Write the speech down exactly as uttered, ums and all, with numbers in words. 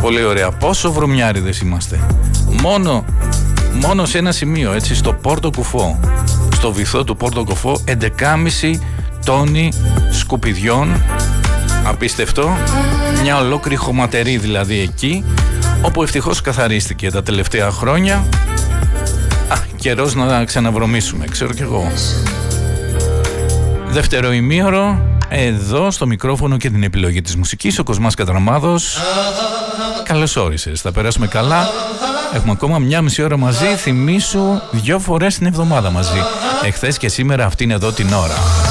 Πολύ ωραία. Πόσο βρωμιάριδες είμαστε. Μόνο, μόνο σε ένα σημείο, έτσι, στο Πόρτο Κουφό. Στο βυθό του Πόρτο Κουφό, έντεκα κόμμα πέντε τόνοι σκουπιδιών. Απίστευτο. Μια ολόκληρη χωματερή δηλαδή εκεί, όπου ευτυχώς καθαρίστηκε τα τελευταία χρόνια. Α, καιρός να ξαναβρωμίσουμε, ξέρω κι εγώ. Δεύτερο ημίωρο, εδώ στο μικρόφωνο και την επιλογή της μουσικής, ο Κοσμάς Κατραμάδος. Καλώς όρισες, θα περάσουμε καλά. Έχουμε ακόμα μια μισή ώρα μαζί. Θυμήσου, δυο φορές την εβδομάδα μαζί. Εχθές και σήμερα αυτή είναι εδώ την ώρα.